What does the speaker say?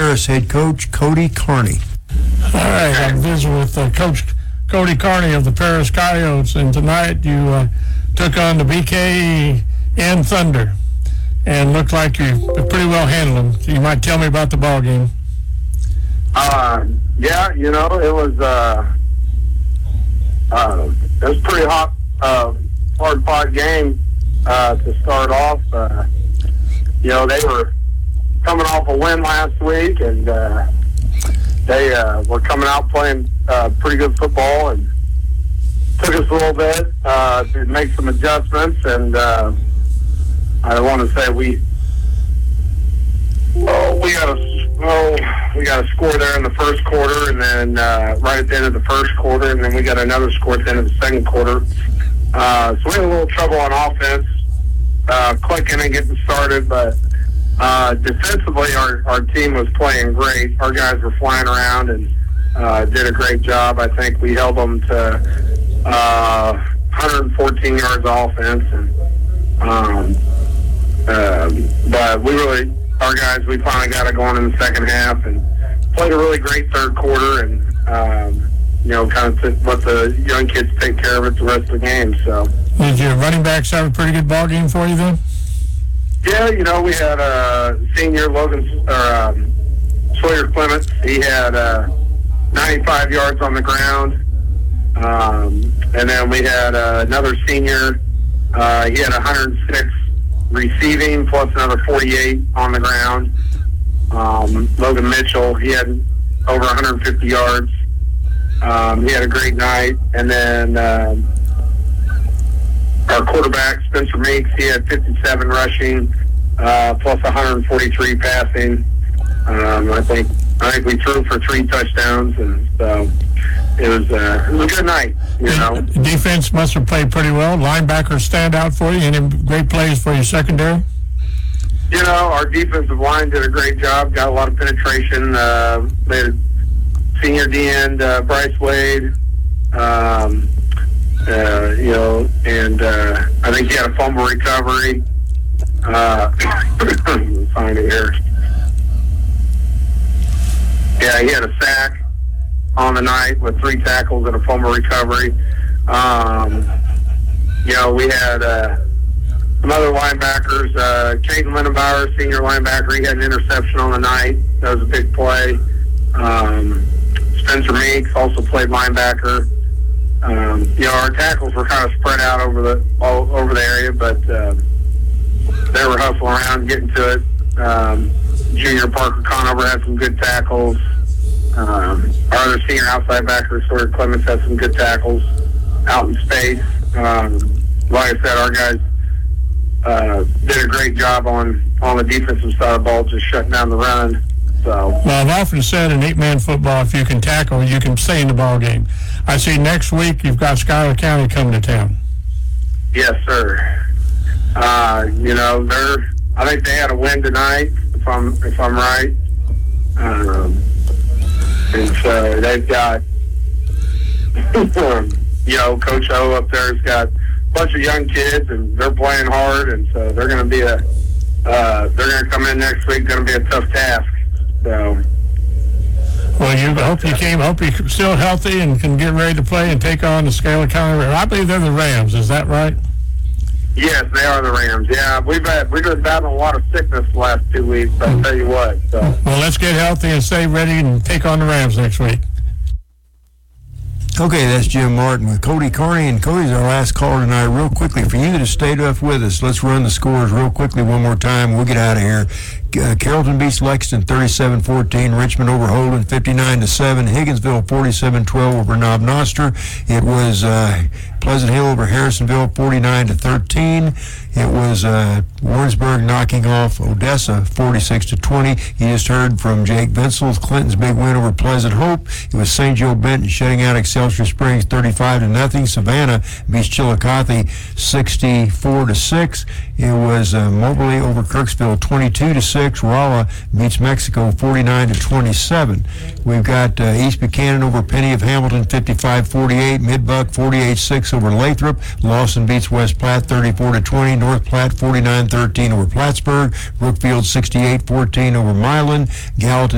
Paris head coach Cody Carney. All right, I'm visiting with Coach Cody Carney of the Paris Coyotes, and tonight you took on the BKN Thunder, and looked like you pretty well handled them. So you might tell me about the ball game. Yeah, you know, it was pretty hot, hard-fought game to start off. You know, they were coming off a win last week, and they were coming out playing pretty good football, and took us a little bit to make some adjustments. And I want to say we got a score there in the first quarter, and then right at the end of the first quarter, and then we got another score at the end of the second quarter. So we had a little trouble on offense, clicking and getting started, but defensively our team was playing great. Our guys were flying around and did a great job. I think we held them to 114 yards offense, and but our guys, we finally got it going in the second half and played a really great third quarter, and you know, kind of let the young kids take care of it the rest of the game. So, did your running backs have a pretty good ball game for you then? Yeah, you know, we had senior Sawyer Clements. He had 95 yards on the ground, and then we had another senior. He had 106 receiving, plus another 48 on the ground. Logan Mitchell, he had over 150 yards. He had a great night. And then our quarterback, Spencer Meeks, he had 57 rushing, plus 143 passing. I think we threw for 3 touchdowns, and so it was a good night, you know. Defense must have played pretty well. Linebackers stand out for you. Any great plays for your secondary? You know, our defensive line did a great job. Got a lot of penetration. They had senior D-end Bryce Wade, you know, and I think he had a fumble recovery. Find it here. Yeah, he had a sack on the night with 3 tackles and a fumble recovery. You know, we had some other linebackers. Caden Lindenbauer, senior linebacker, he had an interception on the night. That was a big play. Spencer Meeks also played linebacker. You know, our tackles were kind of spread out all over the area, but they were hustling around, getting to it. Junior Parker Conover had some good tackles. Our other senior outside backer, Sawyer Clements, had some good tackles out in space. Like I said, our guys did a great job on the defensive side of the ball, just shutting down the run. So, well, I've often said in 8-man football, if you can tackle, you can stay in the ball game. I see next week you've got Schuyler County coming to town. Yes, sir. You know, I think they had a win tonight, if I'm right. And so they've got, you know, Coach O up there's got a bunch of young kids, and they're playing hard, and so they're going to be they're going to come in next week. Going to be a tough task. So. Well, hope you're still healthy and can get ready to play and take on the Schuyler County. I believe they're the Rams. Is that right? Yes, they are the Rams. Yeah, we've been battling a lot of sickness the last 2 weeks. I'll tell you what. So. Well, let's get healthy and stay ready and take on the Rams next week. Okay, that's Jim Martin with Cody Carney, and Cody's our last caller tonight. Real quickly, for you that have stayed up with us, let's run the scores real quickly one more time. We'll get out of here. Carrollton beats Lexington 37-14. Richmond over Holden 59-7. Higginsville 47-12 over Knob Noster. It was Pleasant Hill over Harrisonville 49-13. It was Warrensburg knocking off Odessa 46-20. You just heard from Jake Vinsel, Clinton's big win over Pleasant Hope. It was St. Joe Benton shutting out Excelsior Springs 35-0. Savannah beats Chillicothe 64-6. It was Moberly over Kirksville 22-6. Rolla beats Mexico 49-27. We've got East Buchanan over Penny of Hamilton 55-48. Midbuck 48-6 over Lathrop. Lawson beats West Platte 34-20. North Platte 49-13 over Plattsburgh. Brookfield 68-14 over Milan. Gallatin